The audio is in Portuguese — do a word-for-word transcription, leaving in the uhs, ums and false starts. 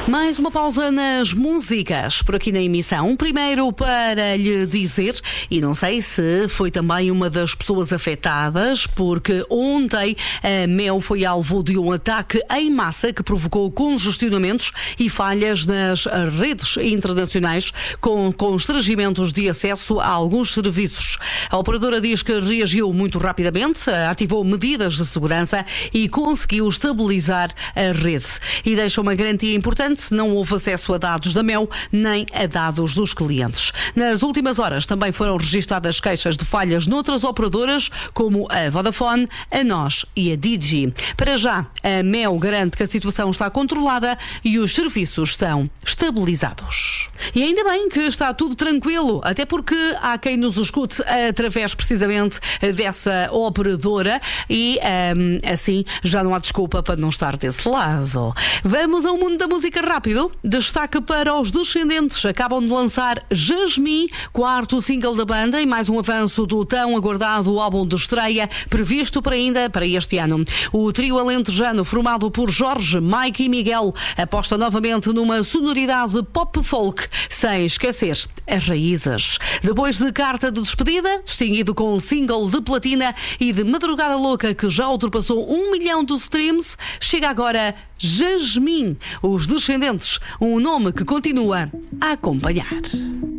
Mais uma pausa nas músicas por aqui na emissão. Primeiro para lhe dizer, e não sei se foi também uma das pessoas afetadas, porque ontem a Mel foi alvo de um ataque em massa que provocou congestionamentos e falhas nas redes internacionais, com constrangimentos de acesso a alguns serviços. A operadora diz que reagiu muito rapidamente, ativou medidas de segurança e conseguiu estabilizar a rede. E deixa uma garantia importante: não houve acesso a dados da Mel nem a dados dos clientes. Nas últimas horas também foram registadas queixas de falhas noutras operadoras, como a Vodafone, a NOS e a Digi. Para já, a Mel garante que a situação está controlada e os serviços estão estabilizados. E ainda bem que está tudo tranquilo, até porque há quem nos escute através precisamente dessa operadora e um, assim já não há desculpa para não estar desse lado. Vamos ao mundo da música rápido. Destaque para os Descendentes. Acabam de lançar Jasmine, quarto single da banda e mais um avanço do tão aguardado álbum de estreia, previsto para ainda para este ano. O trio alentejano, formado por Jorge, Mike e Miguel, aposta novamente numa sonoridade pop-folk, sem esquecer as raízes. Depois de Carta de Despedida, distinguido com um single de platina, e de Madrugada Louca, que já ultrapassou um milhão de streams, chega agora Jasmine. Os Descendentes, um nome que continua a acompanhar.